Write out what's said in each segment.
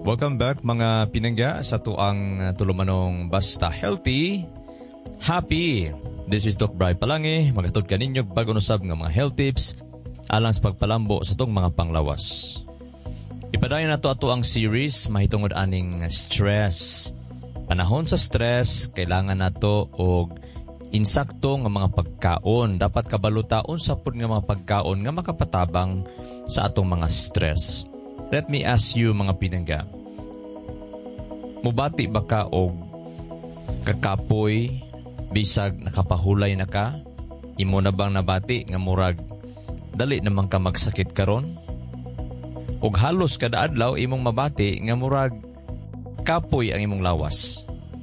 Welcome back mga pinangga sa tuang tulumanong Basta Healthy, Happy. This is Doc Bri Palangi, magatod ka ninyo bago nusab nga mga health tips alang sa pagpalambo sa itong mga panglawas. Ipadayon na to ato ang series mahitungod aning stress. Panahon sa stress, kailangan nato og insakto nga mga pagkaon. Dapat kabalutaon sa pud nga mga pagkaon nga makapatabang sa atong mga stress. Let me ask you mga pinangga. Mubati ba ka og kakapoy bisag nakapahulay na ka? Imo na bang nabati nga murag dali naman ka magsakit karon? Og halos kada adlaw imong mabati nga murag kapoy ang imong lawas.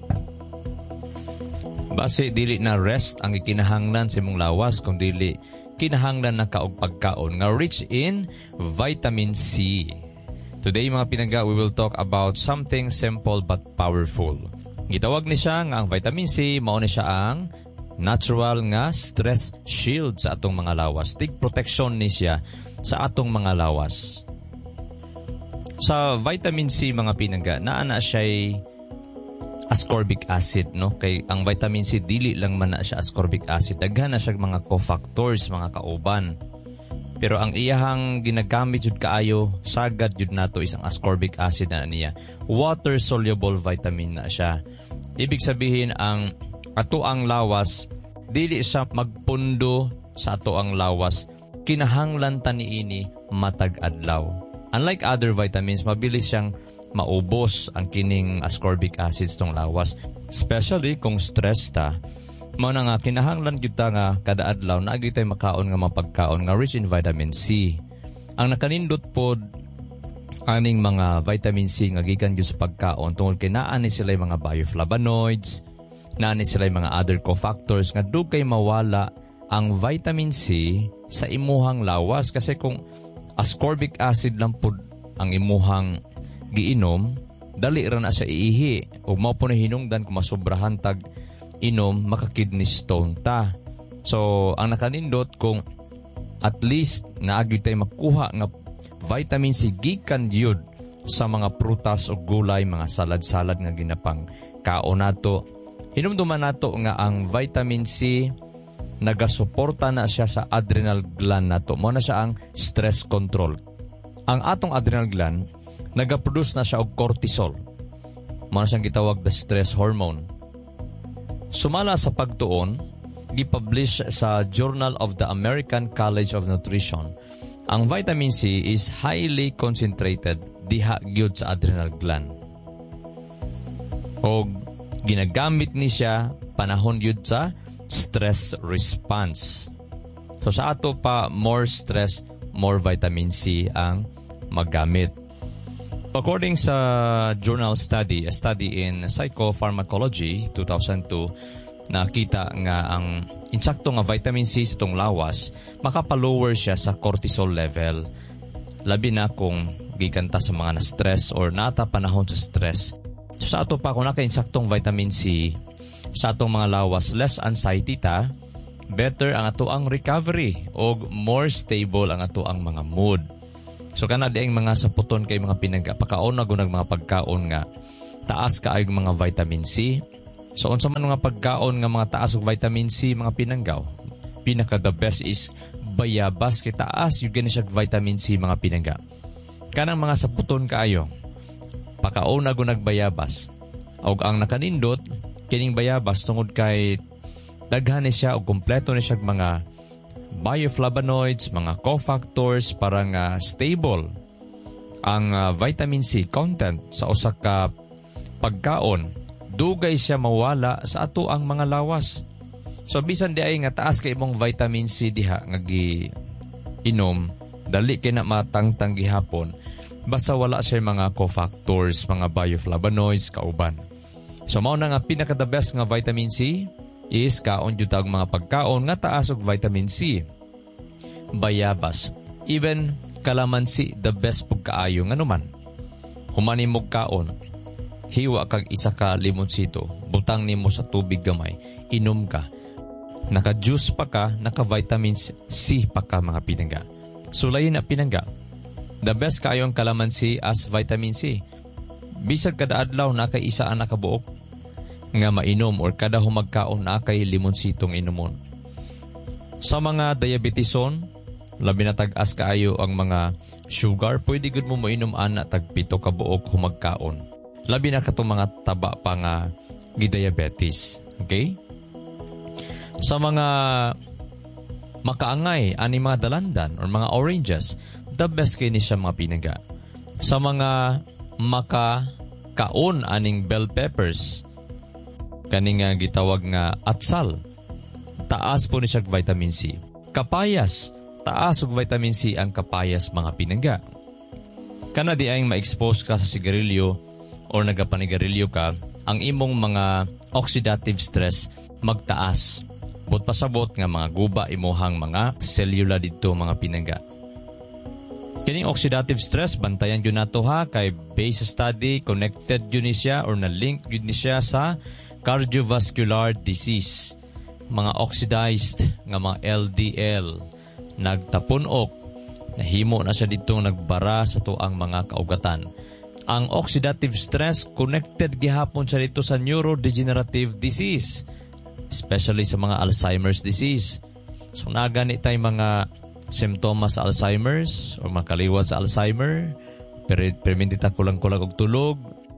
Base dili na rest ang ikinahanglan sa imong lawas kung dili kinahanglan na ka og pagkaon nga rich in vitamin C. Today mga pinangga, we will talk about something simple but powerful. Gitawag ni siya nga ang vitamin C, mao ni siya ang natural nga stress shield sa atong mga lawas. Tig protection ni siya sa atong mga lawas. Sa vitamin C mga pinangga, naa na siya'y ascorbic acid, no? Kay ang vitamin C dili lang man na siya ascorbic acid, daghan na siya mga cofactors, mga kauban. Pero ang iyahang ginagamit jud kaayo sagad jud nato isang ascorbic acid na niya. Water soluble vitamin na siya. Ibig sabihin ang ato ang lawas dili siya magpundo sa ato ang lawas. Kinahanglan ta niini matag adlaw. Unlike other vitamins, mabilis siyang maubos ang kining ascorbic acids tong lawas. Especially kung stress ta. Mao na nga kinahanglan gyud ta nga kada adlaw naagi tay makaon nga mapagkaon nga rich in vitamin C. Ang nakanindot pod aning mga vitamin C nga gikan gyud sa pagkaon tungod kay naa ni sila mga bioflavonoids, naa ni sila mga other cofactors nga dugay mawala ang vitamin C sa imuhang lawas kasi kung ascorbic acid lang pod ang imuhang giinom, dali ra na siya iihi ug mao po na hinungdan kung masobrahan tag inom maka-kidney stone ta. So, ang nakanindot kung at least naagyo tayo makuha nga vitamin C gikan yun sa mga prutas o gulay, mga salad-salad nga ginapang kaon nato. Hinumduman nato nga ang vitamin C nagasuporta na siya sa adrenal gland nato. Mo na siya ang stress control. Ang atong adrenal gland nagaproduce na siya og cortisol. Mo na siyang gitawag the stress hormone. Sumala sa pagtuon, gipublish sa Journal of the American College of Nutrition, ang vitamin C is highly concentrated diha gyud sa adrenal gland. O ginagamit ni siya panahon gyud sa stress response. So sa ato pa more stress, more vitamin C ang magamit. According sa journal study, a study in Psychopharmacology 2002, nakita nga ang insakto nga vitamin C sa itong lawas, makapalower siya sa cortisol level. Labi na kung giganta sa mga na-stress or nata panahon sa stress. So sa ato pa kung naka-insaktong vitamin C sa atong mga lawas, less anxiety ta, better ang ato ang recovery o more stable ang ato ang mga mood. So kana dieng mga saputon kay mga pinangga pakaon na gunag mga pagkaon nga taas kaayong mga vitamin C. So unsa man mga pagkaon nga mga taas og vitamin C mga pinanggaw, pinaka the best is bayabas kay taas yung gani siya vitamin C mga pinangga. Kanang mga saputon kaayo pakaon na gunag bayabas. Og ang nakanindot kining bayabas tungod kay daghan ni siya og kompleto ni siya mga bioflavonoids, mga cofactors para nga stable ang vitamin C content sa usa ka pagkaon. Dugay siya mawala sa ato ang mga lawas. So bisan di ay nga taas kay imong vitamin C diha nga giinom, dali kay na matangtang gihapon basta wala siya mga cofactors, mga bioflavonoids kauban. So mao na nga pinaka the best nga vitamin C is kaon jud tag mga pagkaon nga taas og vitamin C. Bayabas, even kalamansi the best pug kaayo nga naman. Humani mo kaon, hiwa kag isa ka limonsito, butang nimo sa tubig gamay, inom ka. Naka-juice pa ka, naka-vitamin C pa ka mga pinangga. Sulayin na pinangga. The best kayo ang kalamansi as vitamin C. bisag kada adlaw na kay isa ang nakabuok nga mainom or kada humagkaon na kay limonsitong inumon. Sa mga diabetison, labi na tag-as kaayo ang mga sugar, pwede gud mo mainom ana tag 7 ka buok humagkaon. Labi na katong mga taba pa nga gi-diabetes. Okay? Sa mga makaangay ani mga dalandan or mga oranges, the best kay ni siya mga pinaga. Sa mga makakaon aning bell peppers, kaning nga gitawag nga atsal, taas po ni siya vitamin C. Kapayas, taas og vitamin C ang kapayas mga pinangga. Kana di ay ma-expose ka sa sigarilyo or nagapanigarilyo ka, ang imong mga oxidative stress magtaas. Bot pasabot nga mga guba imuhang mga cellular dito mga pinangga. Kining oxidative stress, bantayan yun nato ha, kay base study, connected yun ni siya or na-link yun ni siya sa cardiovascular disease. Mga oxidized nga mga LDL, nagtapunok, nahimo na siya dito nagbara sa tuang mga kaugatan. Ang oxidative stress, connected gihapon siya dito sa neurodegenerative disease, especially sa mga Alzheimer's disease. So nagani tayo mga simptomas sa Alzheimer's o makaliwat sa Alzheimer, permintita kulang-kulang og tulog,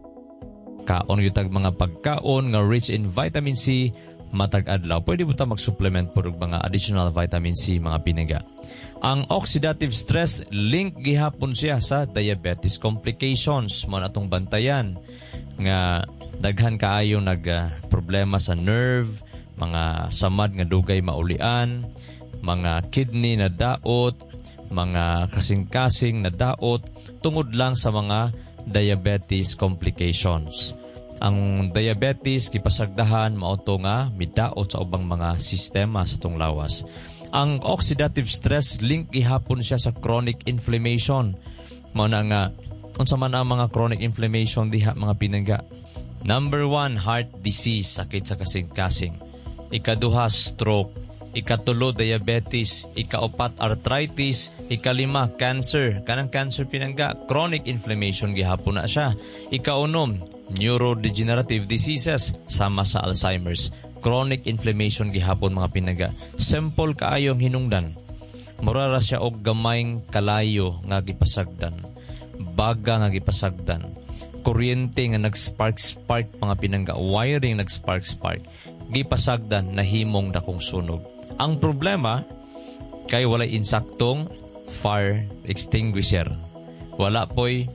kaon yutag mga pagkaon nga rich in vitamin C, matag adlaw. Pwede mo ta mag-supplement po og mga additional vitamin C mga pinaga. Ang oxidative stress, link gihapon siya sa diabetes complications. Mo natong bantayan nga daghan kaayo problema sa nerve, mga samad nga dugay maulian, mga kidney na daot, mga kasing-kasing na daot, tungod lang sa mga diabetes complications. Ang diabetes, kipasagdahan, mauto nga, midaot sa ubang mga sistema sa itong lawas. Ang oxidative stress, link ihapon siya sa chronic inflammation. Mauna nga, unsa man ang mga chronic inflammation diha mga pinangga. Number 1, heart disease, sakit sa kasing-kasing. Ika-2, stroke. Ika-3, diabetes. Ika-4, arthritis. Ika-5, cancer. Kanang cancer pinangga, chronic inflammation gihapon na siya. Ika-6, neurodegenerative diseases, sama sa Alzheimer's. Chronic inflammation gihapon mga pinangga. Simple kaayong hinungdan. Murara siya og gamayng kalayo nga gipasagdan. Baga nga gipasagdan. Kuryente nga nag-spark mga pinangga. Wiring nag-spark. Gipasagdan na himong dakong sunog. Ang problema, kay walay insaktong fire extinguisher. Wala po'y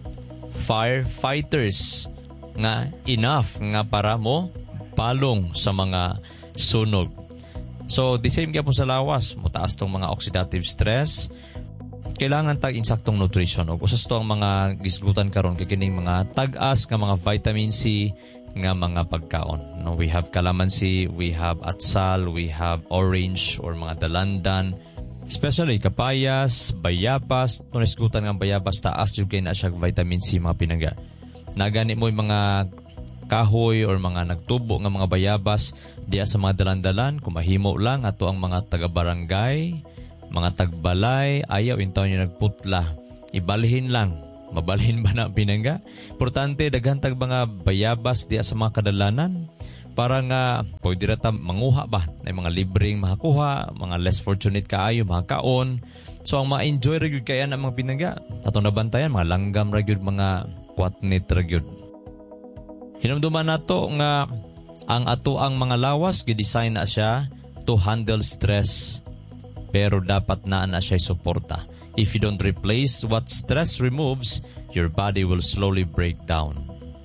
firefighters nga enough nga para mo palong sa mga sunog. So, the same gyapon sa lawas, mutaas tong mga oxidative stress. Kailangan tag insaktong nutrition o usas to ang mga gisgutan karon kay kining mga tag-as nga mga vitamin C nga mga pagkaon. No, we have calamansi, we have atsal, we have orange or mga dalandan, especially kapayas, bayabas. Kung isgutan ng bayabas, taas yung kaya na siya vitamin C mga pinangga. Nagani mo yung mga kahoy or mga nagtubo nga mga bayabas diya sa mga dalandalan, kumahimo lang ato ang mga taga-barangay, mga tagbalay, ayaw intaw niyo nagputla. Ibalhin lang. Mabalhin ba na pinangga? Importante, daghantag mga bayabas diya sa mga kadalanan para nga pwede rata manguha ba na mga libreng makakuha, mga less fortunate kaayo, makakaon. So, ang ma-enjoy ragyod kaya na mga pinangga. Atong nabantayan, mga langgam ragyod, mga kwatnit ragyod. Hinumduman nato nga ang ato ang mga lawas, gidesign na siya to handle stress. Pero dapat na siya suporta. If you don't replace what stress removes, your body will slowly break down.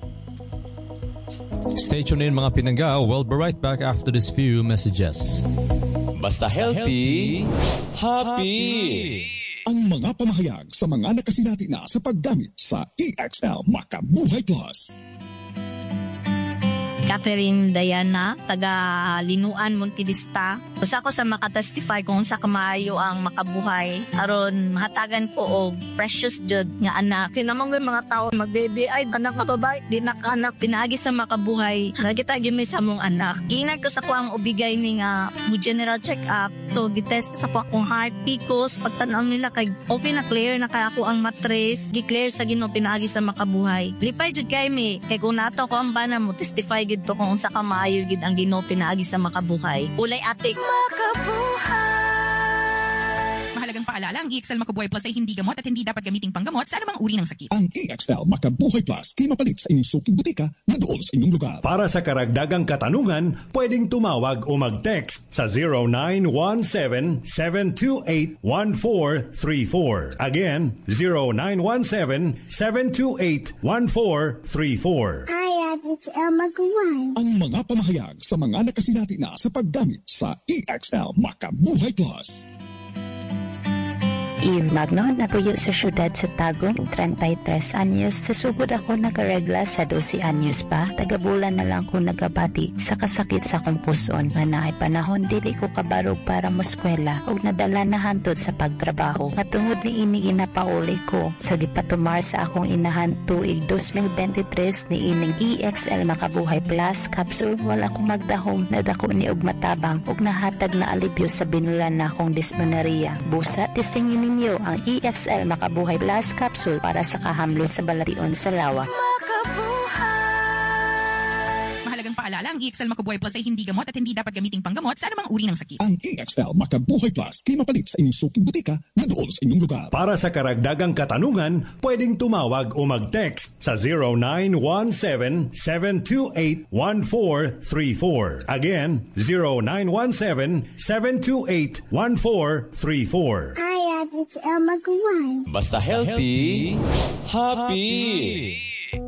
Stay tuned in mga pinangga. We'll be right back after these few messages. Basta healthy, happy! Ang mga pamahayag sa mga nakasinati na sa paggamit sa EXL Makabuhay Plus. Catherine Diana, taga Linuan, Montevista. Basta ako sa makatestify kung sa kamayo ang makabuhay. Aron mahatagan ko og precious jud nga anak. Kinamang mga tao mag-baby ay anak nga babae, di na anak pinaagi sa makabuhay. Kita gimi sa mong anak. Ingat ko sa ko ang ubigay ni nga general check-up. So gitest sa ko akong heart, picos, pagtanaw nila kay okay na clear na kaya ako ang matres, gi-clear sa Ginoo pinaagi sa makabuhay. Lipay jud kay mi kay kung nato ko ang bana mo testify gid to kung unsa ka maayo gid ang Ginoo pinaagi sa makabuhay. Ulay atik makabuhay. Mahalagang paalala, ang EXL Makabuhay Plus ay hindi gamot at hindi dapat gamiting panggamot sa anumang uri ng sakit. Ang EXL Makabuhay Plus ay mapalit sa inyong suking butika na doon sa inyong lugar. Para sa karagdagang katanungan, pwedeng tumawag o mag-text sa 0917-728-1434. Again, 0917-728-1434. EXL Makabuhay. Ang mga pamahayag sa mga nakasinati na sa paggamit sa EXL Makabuhay Plus. Eve Magno, napuyo sa syudad sa Tagum, 33 anyos. Sa sugod ako nagaregla sa 12 anyos pa. Tagabulan na lang ko nagabati sa kasakit sa kong puson. Nga ay panahon, dili ko kabarog para moskwela o nadala na hantod sa pagtrabaho. Matungod ni ini ginapauli ko sa gipatumar sa akong inahan tuig 2023 ni ining EXL Makabuhay Plus capsule. Wala ko magdahom na dako ni og matabang og nahatag na alibyo sa binulan na akong dysmenorrhea. Busa, tistingin ninyo ang EXL Makabuhay Plus capsule para sa kahamlos sa balation sa lawa. Mahalagang paalala, ang EXL Makabuhay Plus ay hindi gamot at hindi dapat gamiting panggamot sa anumang uri ng sakit. Ang EXL Makabuhay Plus ay mapalit sa inyong suking butika na doon sa inyong lugar. Para sa karagdagang katanungan, pwedeng tumawag o mag-text sa 0917-728-1434. Again, 0917-728-1434. EXL Makabuhay. Basta healthy, happy!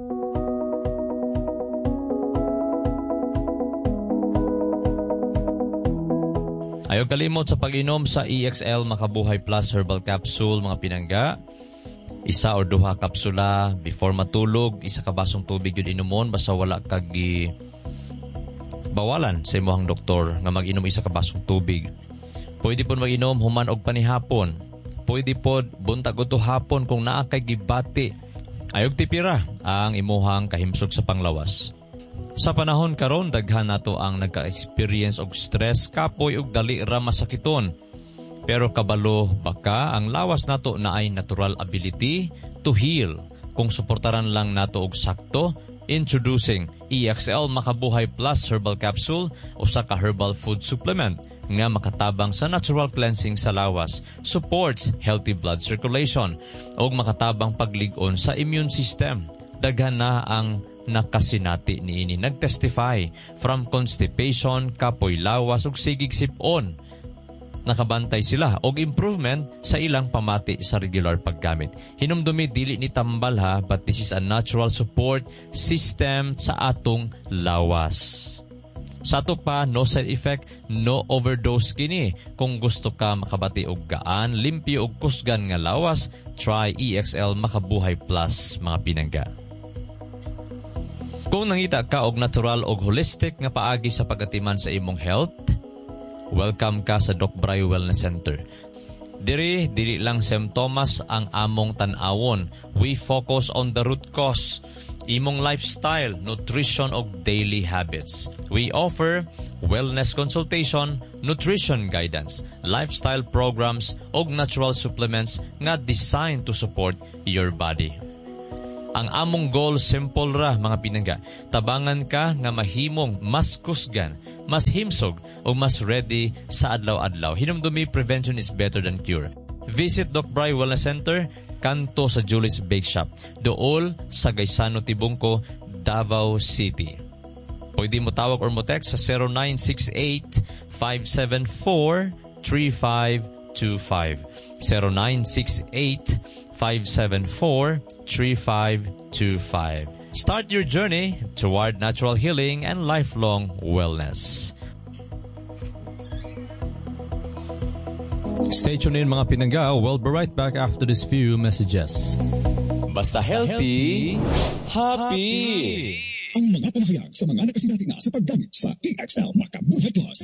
Ayaw kalimot sa pag-inom sa EXL Makabuhay Plus Herbal Capsule, mga pinangga. Isa o duha kapsula before matulog, isa ka basong tubig yun inumon, basta wala kag bawalan sa imuhang doktor nga mag-inom isa ka basong tubig. Pwede po mag-inom human og panihapon. Pwede po buntag o hapon kung naa kay gibati. Ayog tipira ang imuhang kahimsog sa panglawas. Sa panahon karon daghan nato ang nagka-experience og stress, kapoy og dali ra masakiton. Pero kabalo baka ang lawas nato na ay natural ability to heal kung suportaran lang nato og sakto. Introducing EXL Makabuhay Plus Herbal Capsule, usa ka herbal food supplement nga makatabang sa natural cleansing sa lawas, supports healthy blood circulation ug makatabang paglig-on sa immune system. Daghan na ang nakasinati niini nagtestify from constipation, kapoy lawas ug sigig sip-on. Nakabantay sila og improvement sa ilang pamati sa regular paggamit. Hinumdumi dili ni tambal ha, but this is a natural support system sa atong lawas. Sa ato pa, no side effect, no overdose kini. Kung gusto ka makabati og gaan, limpyo og kusgan nga lawas, try EXL Makabuhay Plus, mga pinangga. Kung nangita ka og natural og holistic nga paagi sa pagatiman sa imong health, welcome ka sa Doc Bray Wellness Center. Dili lang symptoms ang among tan-awon. We focus on the root cause. Imong lifestyle, nutrition og daily habits. We offer wellness consultation, nutrition guidance, lifestyle programs og natural supplements nga designed to support your body. Ang among goal simple ra, mga pinangga. Tabangan ka nga mahimong mas kusgan, mas himsog o mas ready sa adlaw-adlaw. Hinumdumi, prevention is better than cure. Visit Doc Bray Wellness Center, kanto sa Julie's Bake Shop, dool sa Gaisano Tibungco, Davao City. Pwede mo tawag or mo text sa 0968-574-3525. 0968-574-3525. Start your journey toward natural healing and lifelong wellness. Stay tuned in, mga pinangga. We'll be right back after these few messages. Basta healthy, happy! Ang mga pamahayag sa mga nakasinati na sa paggamit sa EXL Makabuhay Plus.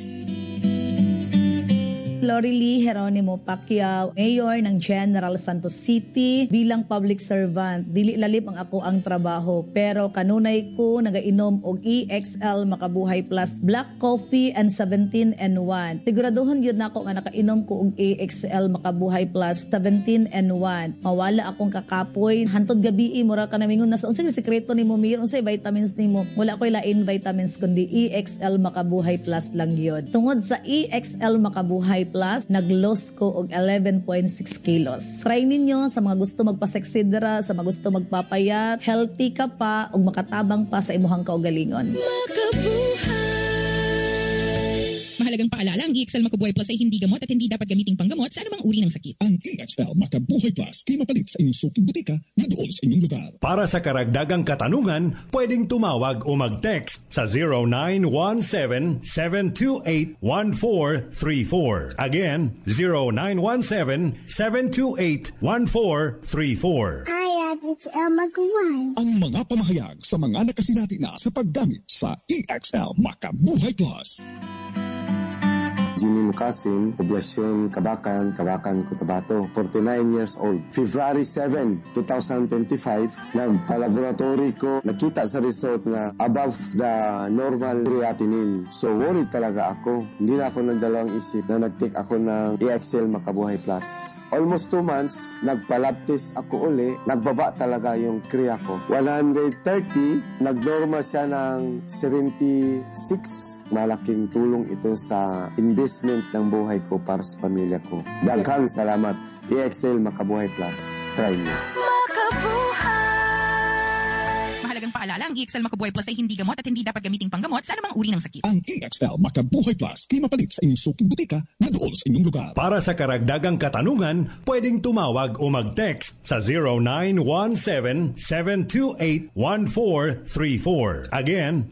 Lori Lee Geronimo Pacquiao, Mayor ng General Santos City. Bilang public servant, dili lalip ang ako ang trabaho, pero kanunay ko nagainom og EXL Makabuhay Plus Black Coffee and 17-in-1. Siguraduhon yun na ako nga nakainom ko og EXL Makabuhay Plus 17-in-1. Mawala akong kakapoy. Hantod gabi, mura ka namingon na sa unsay sekreto nimo, Mir, unsay vitamins nimo. Wala ko'y lain vitamins kundi EXL Makabuhay Plus lang yun. Tungod sa EXL Makabuhay Plus, nag-loss ko og 11.6 kilos. Try ninyo sa mga gusto magpa-sexydra, sa mga gusto magpapayat, healthy ka pa ug makatabang pa sa imuhang kaugalingon. Mahalagang paalala, ang EXL Makabuhay Plus ay hindi gamot at hindi dapat gamiting panggamot sa anumang uri ng sakit. Ang EXL Makabuhay Plus ay mapalit sa inyong suking butika na doon sa inyong lugar. Para sa karagdagang katanungan, pwedeng tumawag o mag-text sa 0917-728-1434. Again, 0917-728-1434. Hi, it's Elma Guay. Ang mga pamahayag sa mga nakasinati na sa paggamit sa EXL Makabuhay Plus. Jimmy Mukasim, Poblasyon Kabakan, Cotabato, 49 years old. February 7, 2025, nagpa-laboratory ko, nakita sa result na above the normal creatinine. So worried talaga ako. Hindi na ako nagdalawang isip na nag-take ako ng EXL Makabuhay Plus. Almost 2 months, nagpa-lab test ako uli, nagbaba talaga yung kriya ko. 130, nag-normal siya ng 76. Malaking tulong ito sa investment ng buhay ko para sa pamilya ko. Daghang salamat. EXL Makabuhay Plus. Try mo. Mahalagang paalala, ang EXL Makabuhay Plus ay hindi gamot at hindi dapat gamiting panggamot sa anumang uri ng sakit. Ang EXL Makabuhay Plus ay mapalit sa inyong suking butika na doon sa inyong lugar. Para sa karagdagang katanungan, pwedeng tumawag o mag-text sa 0917-728-1434. Again,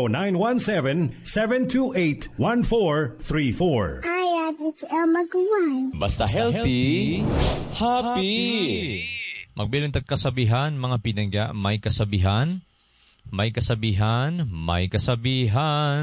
0917-728-1434. Hi, it's Elma Guay. Basta healthy, happy. Magbilang kasabihan, mga pinangga, may kasabihan, may kasabihan, may kasabihan.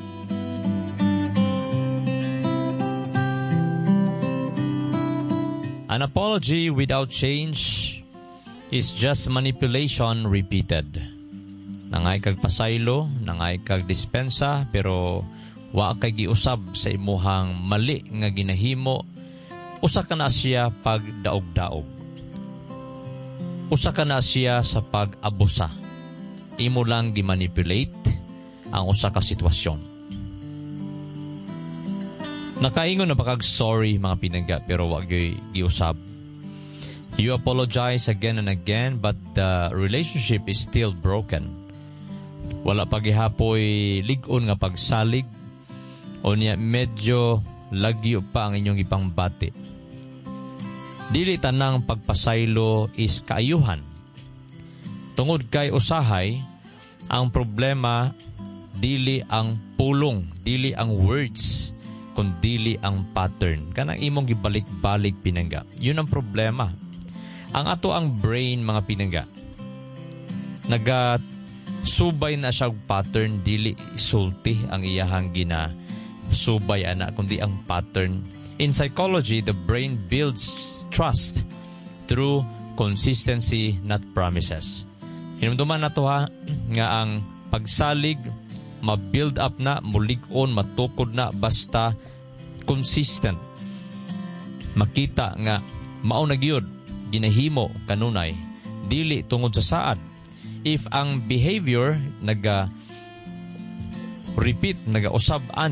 An apology without change is just manipulation repeated. Nangay kag pasaylo, nangay kag dispensa, pero wa kay giusab sa imuhang mali nga ginahimo. Usa ka na siya pag daog-daog. Usa ka na siya sa pag-abusa. Imo lang gi-manipulate ang usa ka sitwasyon. Nakaingon na pakag-sorry mga pinangga, pero wag giusab. You apologize again and again, but the relationship is still broken. Wala pa gihapoy lig-on nga pagsalig, o niya medyo lagyo pa ang inyong ipangbati. Dili tanang pagpasaylo is kaayuhan. Tungod kay usahay, ang problema dili ang pulong, dili ang words, kundi ang pattern. Kanang imong gibalik-balik pinangga. Yun ang problema. Ang ato ang brain, mga pinangga, nagasubay na siya pattern, dili sulti ang iyahang ginasubay ana, kundi ang pattern. In psychology, the brain builds trust through consistency, not promises. Hinumduman na to ha, nga ang pagsalig, ma-build up na, mulig-on, matukod na, basta consistent. Makita nga, mao na gyud ginahimo kanunay, dili tungod sa saad. If ang behavior naga-repeat, naga-usab-an,